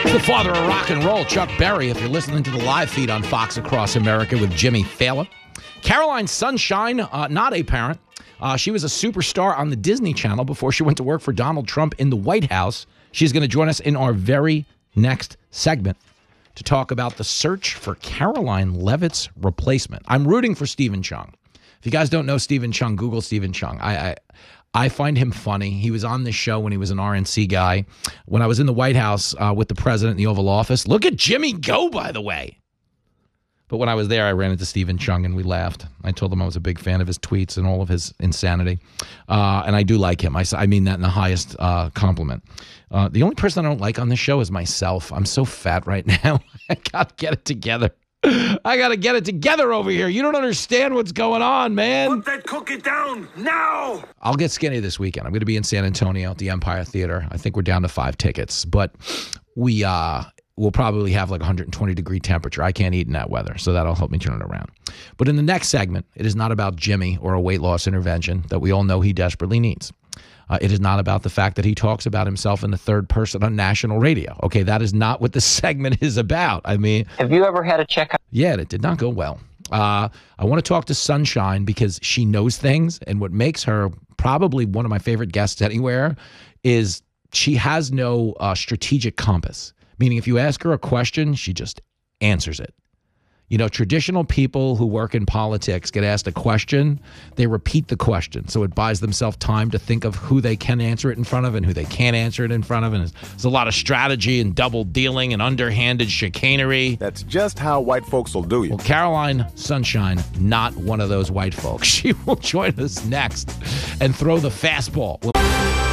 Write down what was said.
The father of rock and roll, Chuck Berry, if you're listening to the live feed on Fox Across America with Jimmy Fallon. Caroline Sunshine, not a parent. She was a superstar on the Disney Channel before she went to work for Donald Trump in the White House. She's going to join us in our very next segment to talk about the search for Caroline Leavitt's replacement. I'm rooting for Stephen Chung. If you guys don't know Stephen Chung, Google Stephen Chung. I find him funny. He was on this show when he was an RNC guy. When I was in the White House with the president in the Oval Office. Look at Jimmy go, by the way. But when I was there, I ran into Stephen Chung and we laughed. I told him I was a big fan of his tweets and all of his insanity. And I do like him. I mean that in the highest compliment. The only person I don't like on this show is myself. I'm so fat right now. I got to get it together. I got to get it together over here. You don't understand what's going on, man. Put that cookie down now. I'll get skinny this weekend. I'm going to be in San Antonio at the Empire Theater. I think we're down to 5 tickets, but we'll probably have like 120-degree temperature. I can't eat in that weather, so that'll help me turn it around. But in the next segment, it is not about Jimmy or a weight loss intervention that we all know he desperately needs. It is not about the fact that he talks about himself in the third person on national radio. Okay, that is not what the segment is about. I mean, have you ever had a checkup? Yeah, it did not go well. I want to talk to Sunshine because she knows things, and what makes her probably one of my favorite guests anywhere is she has no strategic compass. Meaning if you ask her a question, she just answers it. You know, traditional people who work in politics get asked a question, they repeat the question. So it buys themselves time to think of who they can answer it in front of and who they can't answer it in front of. And there's a lot of strategy and double dealing and underhanded chicanery. That's just how white folks will do you. Well, Caroline Sunshine, not one of those white folks. She will join us next and throw the fastball.